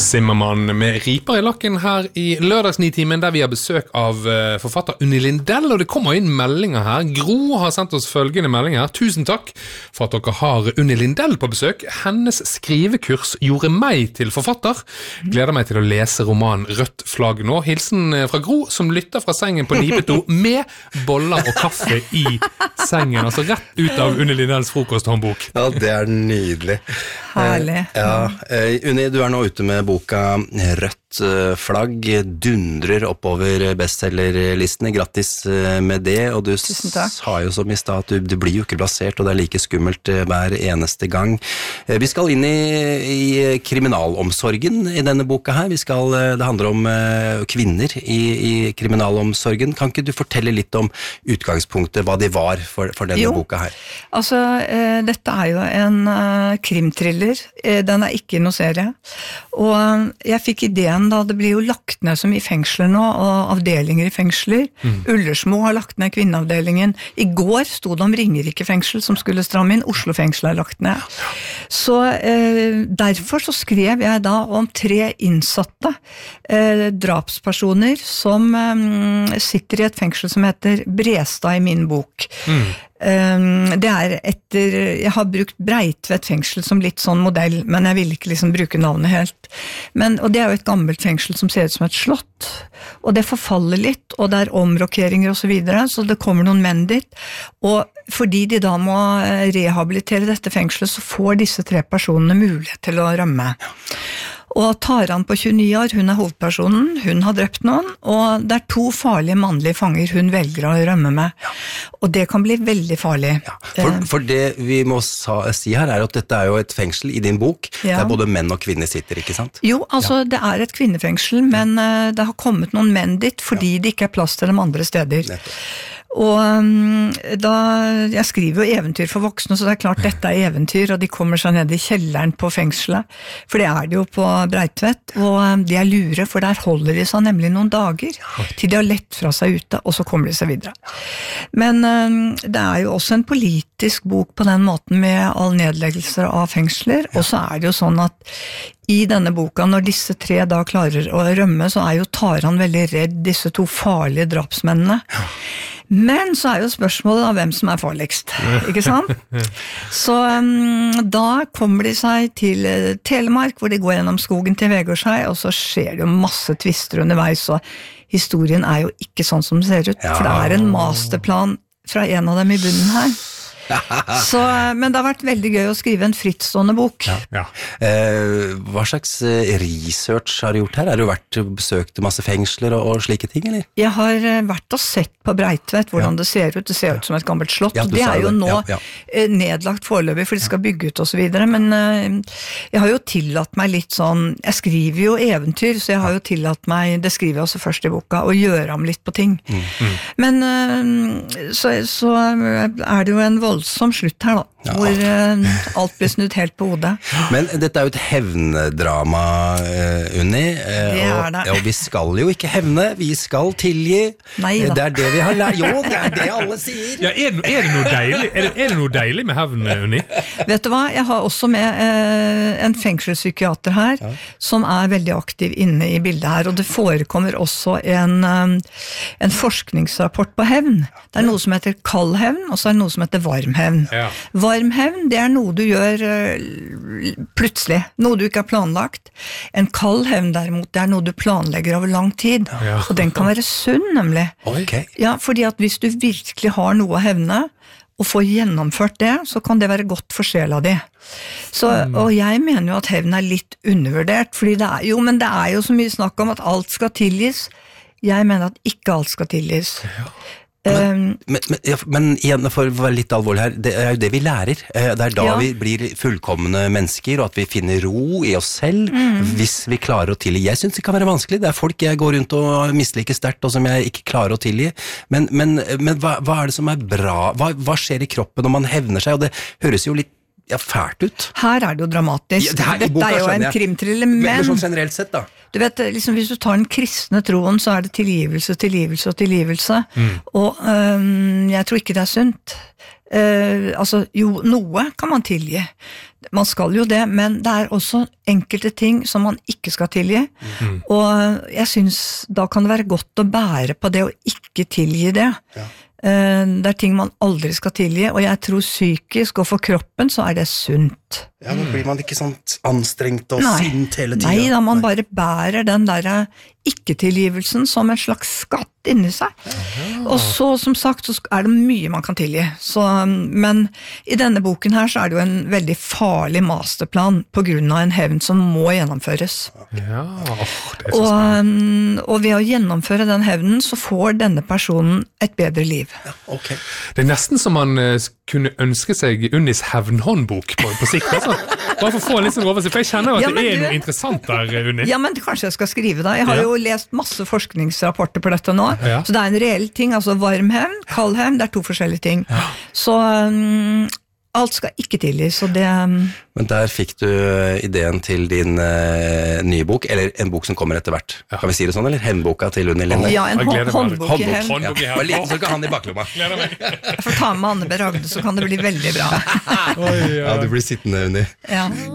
Zimmermann med riper I lakken her I lørdagsnitimen der vi har besøk av forfatter Unni Lindell, og det kommer inn meldinger her. Gro har sendt oss følgende meldinger. Tusen takk for at dere har Unni Lindell på besøk. Hennes skrivekurs gjorde meg til forfatter. Gleder meg til å lese romanen Rødt flagg nå. Hilsen fra Gro, som lytter fra sengen på Nipeto med boller og kaffe I sengen, altså rett ut av Unni Lindells frokosthåndbok. Ja, det nydelig. Herlig. Ja, Unni, du nå ute med boka Rødt flagg, dundrer oppover bestsellerlistene. Grattis med det, og du sa jo som I stad at du blir jo ikke plassert, og det like skummelt hver eneste gang. Vi skal inn I kriminalomsorgen I denne boka her. Det handler om kvinner I kriminalomsorgen. Kan ikke du fortelle litt om utgangspunktet, hva de var for denne boka her? Altså, dette jo en krimthriller. Den ikke noe serie. Og jeg fikk ideen da, det blir jo lagt ned så mye fengsler nå, og avdelinger I fengsler. Ullersmo har lagt ned kvinneavdelingen. I går stod det om Ringerike fengsel som skulle stramme inn. Oslo fengsel lagt ned. Så derfor så skrev jeg da om 3 innsatte drapspersoner som sitter I et fengsel som heter Brestad I min bok. Det etter, jeg har brukt Breitvett fengsel som litt sånn modell, men jeg vil ikke liksom bruke navnet helt. Og det jo et gammelt fengsel som ser ut som et slott, og det forfaller litt, og det omrokeringer og så videre, så det kommer noen menn dit, og fordi de da må rehabilitere dette fengselet, så får disse 3 personene mulighet til å rømme. Og Taran på 29 år, hun hovedpersonen, hun har drept noen, og det 2 farlige mannlige fanger hun velger å rømme med. Og det kan bli veldig farlig. Ja, for det vi må si her at dette jo et fengsel I din bok, der både menn og kvinner sitter, ikke sant? Jo, altså det et kvinnefengsel, men det har kommet noen menn dit fordi det ikke plass til dem andre steder. Nettopp. Og jeg skriver jo eventyr for voksne, så det klart dette eventyr, og de kommer seg ned I kjelleren på fengselet, for det det jo på Breitvett, og de lure, for der holder de seg nemlig noen dager, til de har lett fra seg ute, og så kommer de seg videre. Men det jo også en politisk bok på den måten, med all nedleggelser av fengsler, og så det jo sånn at I denne boka, når disse 3 da klarer å rømme, så jo Taran veldig redd disse 2 farlige drapsmennene. Men så jo spørsmålet da hvem som farligst, ikke sant? Så da kommer de seg til Telemark, hvor de går gjennom skogen til Vegårshei, og så skjer det jo masse tvister underveis, og historien jo ikke sånn som det ser ut, for det en masterplan fra en av dem I bunnen her. Så, men det har vært veldig gøy å skrive en frittstående bok. Ja. Hva slags research har du gjort her? Har du vært og besøkt masse fengsler og slike ting, eller? Jeg har vært og sett på Breitvett hvordan det ser ut. Det ser ut som et gammelt slott. Det jo nå nedlagt foreløpig, for de skal bygge ut og så videre. Men jeg har jo tillatt meg litt sånn, jeg skriver jo eventyr, så jeg har jo tillatt meg, det skriver jeg også først I boka, å gjøre om litt på ting. Men så det jo en voldsom slutt her da, hvor alt blir snudd helt på hodet. Men dette jo et hevndrama, Unni, det og vi skal jo ikke hevne, vi skal tilgi. Neida. Det det vi har lært. Jo, det alle sier. Ja, det noe deilig? Det noe deilig med hevn, Unni? Vet du hva, jeg har også med en fengselspsykiater her, som veldig aktiv inne I bildet her, og det forekommer også en forskningsrapport på hevn. Det noe som heter kald hevn, og så det noe som heter varm hevn. Ja. Varm hevn, det noe du gjør plutselig, noe du ikke har planlagt. En kald hevn derimot, det noe du planlegger over lang tid, og den kan være sunn nemlig. Okay. Ja, fordi at hvis du virkelig har noe å hevne, og får gjennomført det, så kan det være godt for sjela di. Så, og jeg mener jo at hevn litt undervurdert, fordi men det jo så mye snakk om at alt skal tilgis. Jeg mener at ikke alt skal tilgis. Men igjen, for å være litt alvorlig her, det jo det vi lærer. Det da vi blir fullkomne mennesker, og at vi finner ro I oss selv, hvis vi klarer å tilgi. Jeg synes det kan være vanskelig. Det folk jeg går rundt og misliker sterkt, og som jeg ikke klarer å tilgi. Men hva det som bra? Hva skjer I kroppen når man hevner seg? Og det høres jo litt fælt ut. Her det jo dramatisk. Dette jo en krimthriller, men sånn generelt sett da. Du vet, liksom, hvis du tar den kristne troen, så det tilgivelse, tilgivelse og tilgivelse. Og jeg tror ikke det sunt. Altså, jo, noe kan man tilgi. Man skal jo det, men det også enkelte ting som man ikke skal tilgi. Og jeg synes da kan det være godt å bære på det og ikke tilgi det. Ja. Det ting man aldri skal tilgi, og jeg tror psykisk og for kroppen så det sunt. Ja, men blir man ikke sånn anstrengt og sint hele tiden? Nei, da man bare bærer den der ikke-tilgivelsen som en slags skatt inni seg. Og så, som sagt, så det mye man kan tilgi. Så, men i denne boken her så det jo en veldig farlig masterplan på grunn av en hevn som må gjennomføres. Ja, det så spennende. Og ved å gjennomføre den hevnen så får denne personen et bedre liv. Ja, okay. Det nesten som man kunne ønske seg Unnis hevnhåndbok på sikt, altså. Bare for å få en litt sånn oversikt, for jeg kjenner jo at det noe interessant der, Unni. Ja, men kanskje jeg skal skrive da. Jeg har jo lest masse forskningsrapporter på dette nå, så det en reell ting, altså varm hevn, kald hevn, det 2 forskjellige ting. Så alt skal ikke tilgi, så det... Men der fikk du ideen til din nye bok, eller en bok som kommer etter hvert. Kan vi si det sånn, eller? Hevnboka til Unni Linde? Ja, en håndbok i hevn. Håndbok i hevn. Så kan han i baklomma. Jeg får ta med Anne B. Ragde, så kan det bli veldig bra. Ja, du blir sittende, Unni. Ja.